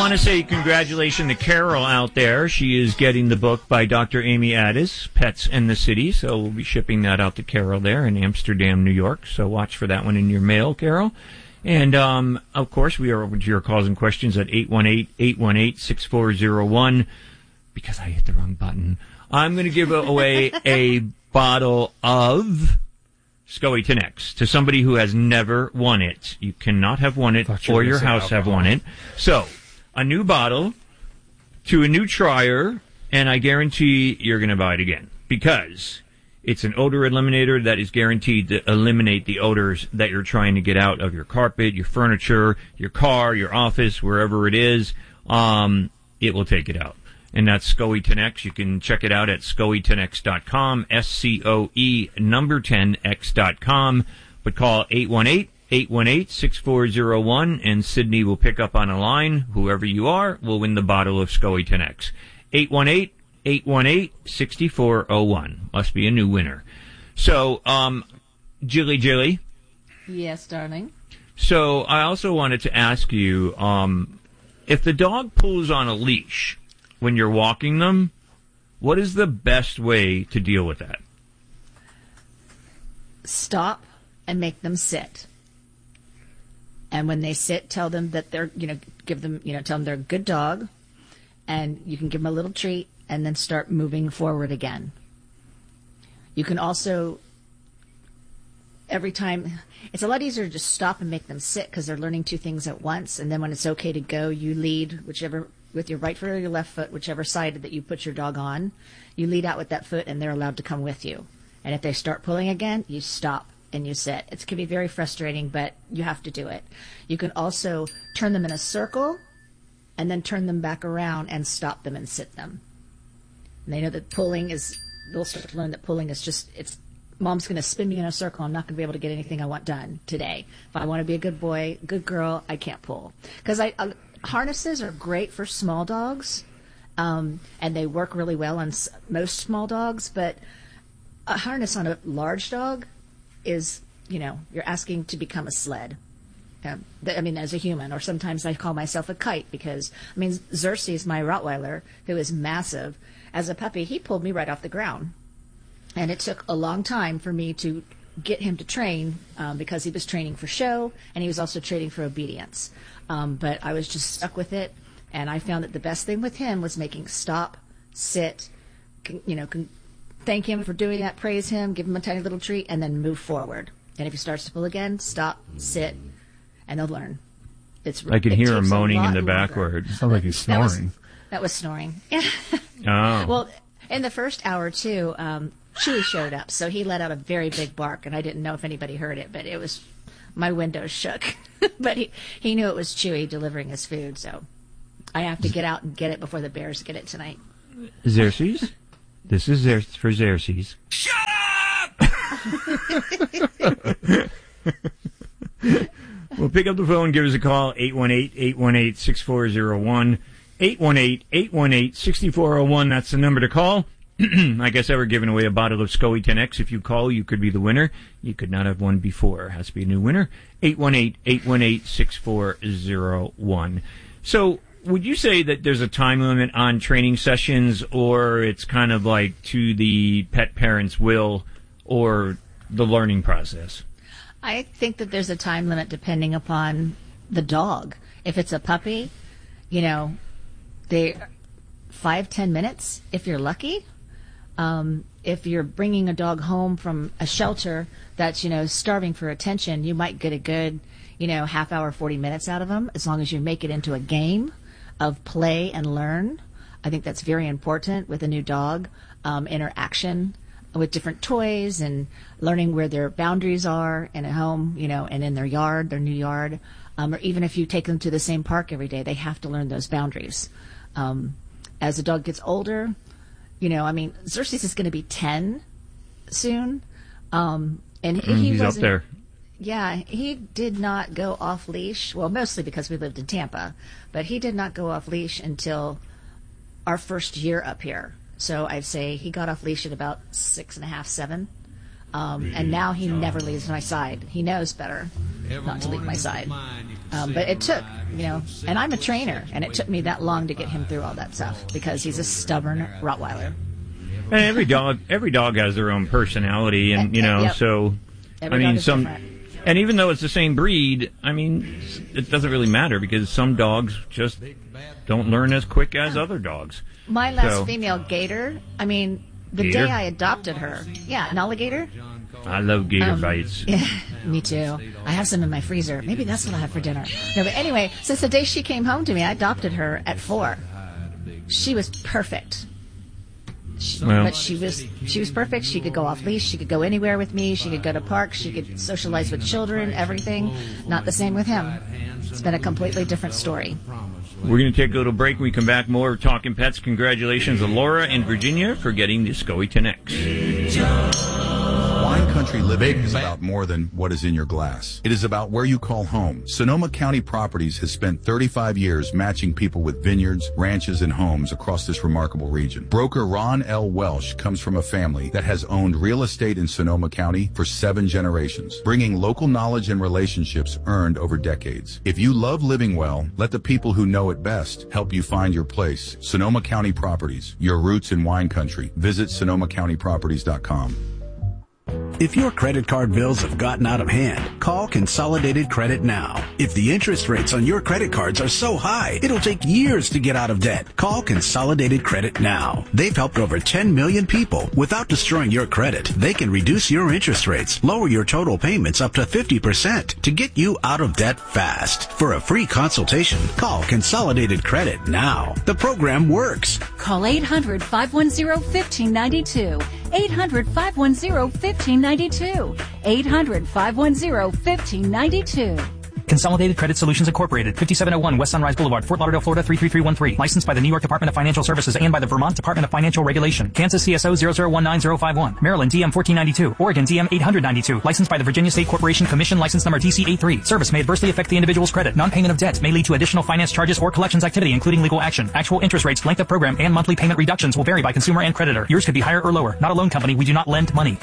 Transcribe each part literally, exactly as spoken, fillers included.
want to say congratulations to Carol out there. She is getting the book by Doctor Amy Addis, Pets and the City. So we'll be shipping that out to Carol there in Amsterdam, New York. So watch for that one in your mail, Carol. And, um, of course, we are open to your calls and questions at eight one eight, eight one eight, six four zero one. Because I hit the wrong button. I'm going to give away a bottle of SCOE Tenex to somebody who has never won it. You cannot have won it or your house have won it. So, a new bottle to a new trier, and I guarantee you're going to buy it again. Because it's an odor eliminator that is guaranteed to eliminate the odors that you're trying to get out of your carpet, your furniture, your car, your office, wherever it is. Um, it will take it out. And that's SCOE Tenex. You can check it out at scoe tenex dot com, S C O E number ten X dot com. But call eight one eight, eight one eight, six four zero one, and Sydney will pick up on a line. Whoever you are will win the bottle of SCOE Tenex. eight one eight, eight one eight, six four zero one. Must be a new winner. So, um, Jilly Jilly. Yes, darling. So, I also wanted to ask you, um, if the dog pulls on a leash when you're walking them, what is the best way to deal with that? Stop and make them sit. And when they sit, tell them that they're, you know, give them, you know, tell them they're a good dog, and you can give them a little treat, and then start moving forward again. You can also, every time, it's a lot easier to just stop and make them sit because they're learning two things at once, and then when it's okay to go, you lead whichever, with your right foot or your left foot, whichever side that you put your dog on, you lead out with that foot, and they're allowed to come with you. And if they start pulling again, you stop and you sit. It can be very frustrating, but you have to do it. You can also turn them in a circle and then turn them back around and stop them and sit them. And they know that pulling is, they'll start to learn that pulling is just, it's, Mom's going to spin me in a circle. I'm not going to be able to get anything I want done today. If I want to be a good boy, good girl, I can't pull. Because I, I harnesses are great for small dogs, um, and they work really well on s- most small dogs, but a harness on a large dog is, you know, you're asking to become a sled. Um, th- I mean, as a human, or sometimes I call myself a kite because, I mean, Xerxes, my Rottweiler, who is massive, as a puppy, he pulled me right off the ground. And it took a long time for me to get him to train um, because he was training for show, and he was also training for obedience. Um, but I was just stuck with it, and I found that the best thing with him was making stop, sit, con, you know, con, thank him for doing that, praise him, give him a tiny little treat, and then move forward. And if he starts to pull again, stop, sit, and they'll learn. It's, I can it hear him moaning in the longer. backward. Sounds like he's snoring. That was, that was snoring. Oh. Well, in the first hour, too, um, Chewy showed up, so he let out a very big bark, and I didn't know if anybody heard it, but it was, my windows shook. But he, he knew it was Chewy delivering his food, so I have to get out and get it before the bears get it tonight. Xerxes? This is Xer- for Xerxes. Shut up! Well, pick up the phone, give us a call, eight one eight, eight one eight, six four zero one, eight one eight, eight one eight, six four zero one. That's the number to call. I guess I were giving away a bottle of SCOE Tenex. If you call, you could be the winner. You could not have won before. Has to be a new winner. eight one eight, eight one eight, six four zero one. So, would you say that there's a time limit on training sessions, or it's kind of like to the pet parent's will, or the learning process? I think that there's a time limit depending upon the dog. If it's a puppy, you know, they five, ten minutes if you're lucky. Um, if you're bringing a dog home from a shelter that's, you know, starving for attention, you might get a good, you know, half hour, forty minutes out of them, as long as you make it into a game of play and learn. I think that's very important with a new dog. Um, interaction with different toys and learning where their boundaries are in a home, you know, and in their yard, their new yard. Um, or even if you take them to the same park every day, they have to learn those boundaries. Um, as the dog gets older, you know, I mean, Xerxes is going to be ten soon. Um, and he, mm, he he's up wasn't, there. Yeah, he did not go off leash. Well, mostly because we lived in Tampa, but he did not go off leash until our first year up here. So I'd say he got off leash at about six and a half, seven. Um, and now he never leaves my side. He knows better not to leave my side. Um, but it took, you know, and I'm a trainer, and it took me that long to get him through all that stuff because he's a stubborn Rottweiler. And every dog, every dog has their own personality, and you know, yep. so Every I mean, dog is some, different. and even though it's the same breed, I mean, it doesn't really matter because some dogs just don't learn as quick as other dogs. My last So- female gator, I mean, the Gator? day I adopted her, yeah, an alligator. I love gator Um, bites. Yeah, me too. I have some in my freezer. Maybe that's what I'll have for dinner. No, but anyway, since the day she came home to me, I adopted her at four. She was perfect. She, Well- but she was she was perfect. She could go off leash. She could go anywhere with me. She could go to parks. She could socialize with children. Everything. Not the same with him. It's been a completely different story. We're going to take a little break. When we come back, more Talking Pets. Congratulations to Laura and Virginia for getting the SCOE ten X. Wine Country Living is about more than what is in your glass. It is about where you call home. Sonoma County Properties has spent thirty-five years matching people with vineyards, ranches, and homes across this remarkable region. Broker Ron L. Welsh comes from a family that has owned real estate in Sonoma County for seven generations, bringing local knowledge and relationships earned over decades. If you love living well, let the people who know it best help you find your place. Sonoma County Properties, your roots in wine country. Visit sonoma county properties dot com. If your credit card bills have gotten out of hand, call Consolidated Credit now. If the interest rates on your credit cards are so high, it'll take years to get out of debt. Call Consolidated Credit now. They've helped over ten million people. Without destroying your credit, they can reduce your interest rates, lower your total payments up to fifty percent to get you out of debt fast. For a free consultation, call Consolidated Credit now. The program works. Call eight hundred, five one zero, one five nine two. eight hundred, five one zero, one five nine two. eight hundred, five one zero, one five nine two. Consolidated Credit Solutions Incorporated, fifty-seven oh one West Sunrise Boulevard, Fort Lauderdale, Florida three three three one three. Licensed by the New York Department of Financial Services and by the Vermont Department of Financial Regulation. Kansas C S O zero zero one nine zero five one. Maryland D M fourteen ninety-two. Oregon D M eight ninety-two. Licensed by the Virginia State Corporation Commission, license number T C eighty-three. Service may adversely affect the individual's credit. Non-payment of debt may lead to additional finance charges or collections activity, including legal action. Actual interest rates, length of program, and monthly payment reductions will vary by consumer and creditor. Yours could be higher or lower. Not a loan company. We do not lend money.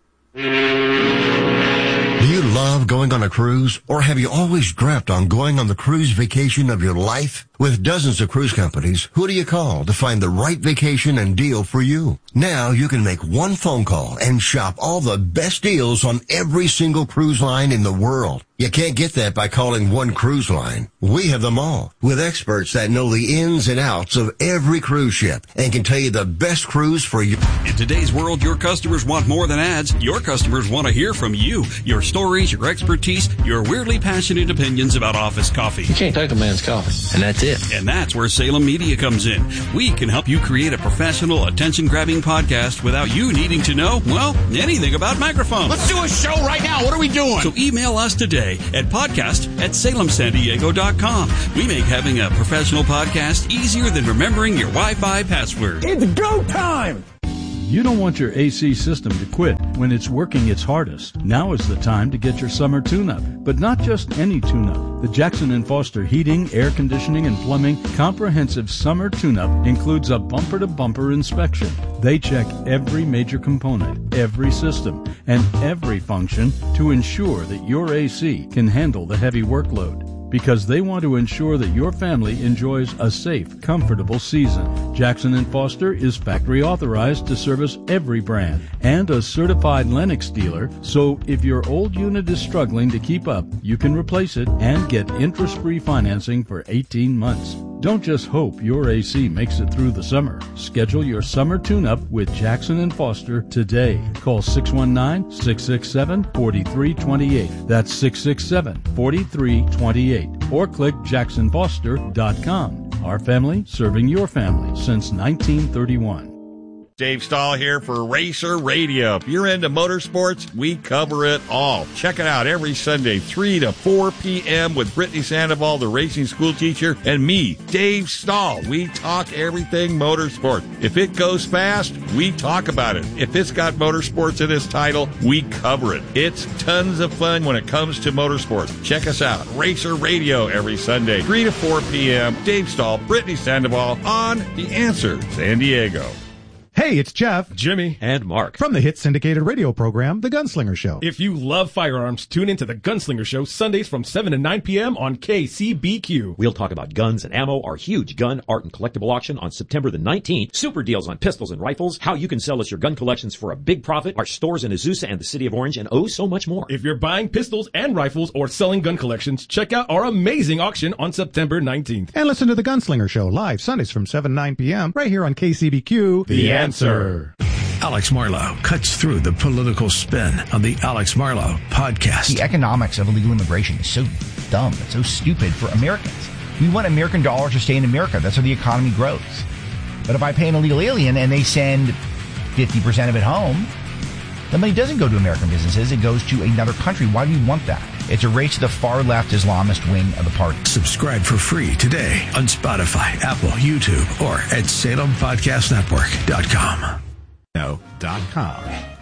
Do you love going on a cruise, or have you always dreamt on going on the cruise vacation of your life? With dozens of cruise companies, who do you call to find the right vacation and deal for you? Now you can make one phone call and shop all the best deals on every single cruise line in the world. You can't get that by calling one cruise line. We have them all, with experts that know the ins and outs of every cruise ship and can tell you the best cruise for you. In today's world, your customers want more than ads. Your customers want to hear from you. Your stories, your expertise, your weirdly passionate opinions about office coffee. You can't take a man's coffee, and that's it. And that's where Salem Media comes in. We can help you create a professional, attention-grabbing podcast without you needing to know, well, anything about microphones. Let's do a show right now. What are we doing? So email us today at podcast at salem san diego dot com. We make having a professional podcast easier than remembering your Wi-Fi password. It's go time! You don't want your A C system to quit when it's working its hardest. Now is the time to get your summer tune-up, but not just any tune-up. The Jackson and Foster Heating, Air Conditioning, and Plumbing Comprehensive Summer Tune-Up includes a bumper-to-bumper inspection. They check every major component, every system, and every function to ensure that your A C can handle the heavy workload, because they want to ensure that your family enjoys a safe, comfortable season. Jackson and Foster is factory authorized to service every brand and a certified Lennox dealer, so if your old unit is struggling to keep up, you can replace it and get interest-free financing for eighteen months. Don't just hope your A C makes it through the summer. Schedule your summer tune-up with Jackson and Foster today. Call six one nine, six six seven, four three two eight. That's six six seven, four three two eight. Or click jackson foster dot com. Our family serving your family since nineteen thirty-one. Dave Stahl here for Racer Radio. If you're into motorsports, we cover it all. Check it out every Sunday, three to four p.m. with Brittany Sandoval, the racing school teacher, and me, Dave Stahl. We talk everything motorsport. If it goes fast, we talk about it. If it's got motorsports in its title, we cover it. It's tons of fun when it comes to motorsports. Check us out, Racer Radio, every Sunday, three to four p.m. Dave Stahl, Brittany Sandoval on The Answer San Diego. Hey, it's Jeff, Jimmy, and Mark from the hit syndicated radio program, The Gunslinger Show. If you love firearms, tune into The Gunslinger Show Sundays from seven to nine p.m. on K C B Q. We'll talk about guns and ammo, our huge gun, art, and collectible auction on September the nineteenth, super deals on pistols and rifles, how you can sell us your gun collections for a big profit, our stores in Azusa and the City of Orange, and oh, so much more. If you're buying pistols and rifles or selling gun collections, check out our amazing auction on September nineteenth. And listen to The Gunslinger Show live Sundays from seven to nine p.m. right here on K C B Q. The Answer. Alex Marlowe cuts through the political spin on the Alex Marlowe podcast. The economics of illegal immigration is so dumb. It's so stupid for Americans. We want American dollars to stay in America. That's how the economy grows. But if I pay an illegal alien and they send fifty percent of it home, the money doesn't go to American businesses. It goes to another country. Why do we want that? It's a race to the far left Islamist wing of the party. Subscribe for free today on Spotify, Apple, YouTube, or at Salem Podcast Network dot com. dot com.